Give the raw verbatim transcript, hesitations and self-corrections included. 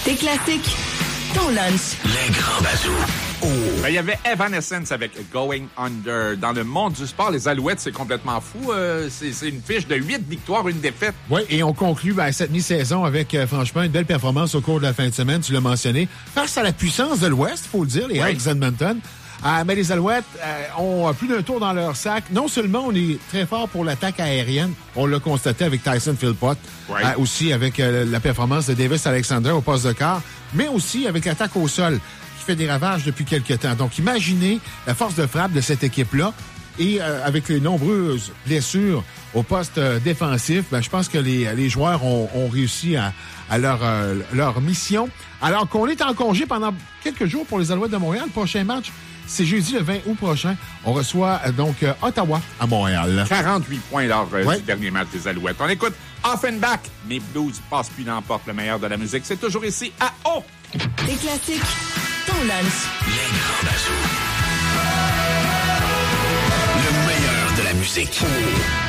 Tes classiques, ton lunch. Les grands bazous. Oh. Ben, il y avait Evanescence avec Going Under. Dans le monde du sport, les Alouettes, c'est complètement fou. Euh, c'est, c'est une fiche de huit victoires, une défaite. Oui, et on conclut ben, cette mi-saison avec, euh, franchement, une belle performance au cours de la fin de semaine, tu l'as mentionné. Face à la puissance de l'Ouest, il faut le dire, les oui. Elks Edmonton. Euh, mais les Alouettes euh, ont plus d'un tour dans leur sac. Non seulement on est très fort pour l'attaque aérienne, on l'a constaté avec Tyson Philpott, oui. euh, aussi avec euh, la performance de Davis Alexander au poste de quart, mais aussi avec l'attaque au sol qui fait des ravages depuis quelques temps. Donc imaginez la force de frappe de cette équipe-là. Et euh, avec les nombreuses blessures au poste euh, défensif, ben, je pense que les, les joueurs ont, ont réussi à, à leur, euh, leur mission. Alors qu'on est en congé pendant quelques jours pour les Alouettes de Montréal, le prochain match, c'est jeudi le vingt août prochain. On reçoit euh, donc euh, Ottawa à Montréal. quarante-huit points lors euh, ouais. du dernier match des Alouettes. On écoute Offenbach. Mes blues passent plus n'emporte le meilleur de la musique. C'est toujours ici à O. Tes classiques, ton lunch. Les grands bazous. Le meilleur de la musique. Oh.